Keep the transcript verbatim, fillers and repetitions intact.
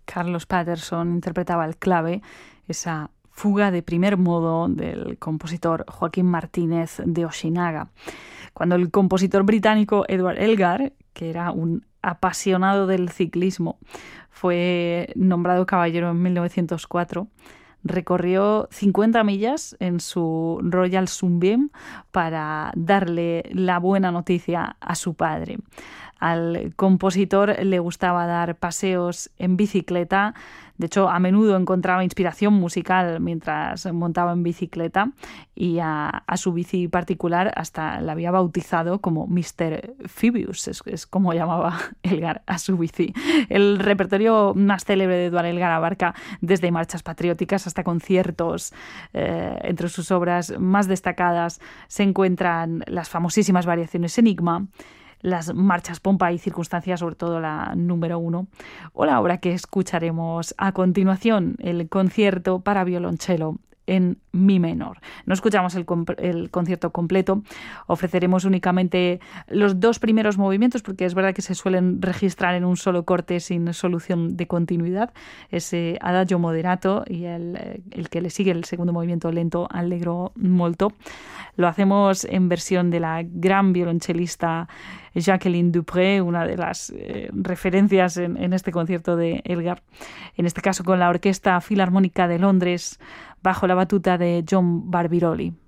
Carlos Patterson interpretaba el clave, esa fuga de primer modo del compositor Joaquín Martínez de Ojinaga. Cuando el compositor británico Edward Elgar, que era un apasionado del ciclismo, fue nombrado caballero en mil novecientos cuatro, recorrió cincuenta millas en su Royal Sunbeam para darle la buena noticia a su padre. Al compositor le gustaba dar paseos en bicicleta. De hecho, a menudo encontraba inspiración musical mientras montaba en bicicleta y a, a su bici particular hasta la había bautizado como mister Phoebus, es, es como llamaba Elgar a su bici. El repertorio más célebre de Edward Elgar abarca desde marchas patrióticas hasta conciertos. Eh, entre sus obras más destacadas se encuentran las famosísimas variaciones Enigma, las marchas Pompa y Circunstancia, sobre todo la número uno, o la obra que escucharemos a continuación, el concierto para violonchelo en mi menor. No escuchamos el, el concierto completo, ofreceremos únicamente los dos primeros movimientos porque es verdad que se suelen registrar en un solo corte sin solución de continuidad, ese adagio moderato y el, el que le sigue, el segundo movimiento lento, allegro molto. Lo hacemos en versión de la gran violonchelista Jacqueline Dupré, una de las eh, referencias en, en este concierto de Elgar, en este caso con la Orquesta Filarmónica de Londres, bajo la batuta de John Barbirolli.